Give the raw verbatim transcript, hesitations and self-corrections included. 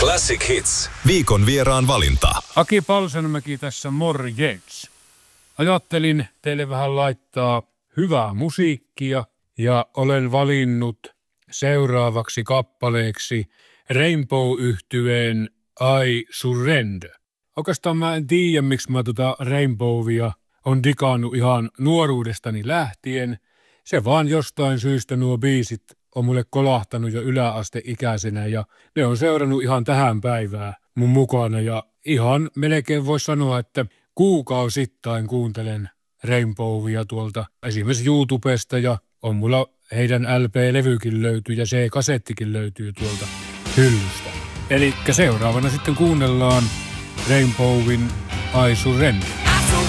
Classic Hits. Viikon vieraan valinta. Aki Palsanmäki tässä morjens. Ajattelin teille vähän laittaa hyvää musiikkia ja olen valinnut seuraavaksi kappaleeksi Rainbow-yhtyeen I Surrender. Oikeastaan mä en tiedä, miksi mä tota Rainbowia on digannut ihan nuoruudestani lähtien. Se vaan jostain syystä nuo biisit on mulle kolahtanut jo yläasteikäisenä ja ne on seurannut ihan tähän päivään mun mukana. Ja ihan melkein voisi sanoa, että kuukausittain kuuntelen Rainbowia tuolta esimerkiksi YouTubesta ja on mulla heidän L P-levykin löytyy ja C-kasettikin löytyy tuolta hyllystä. Elikkä seuraavana sitten kuunnellaan Rainbowin I Surrender.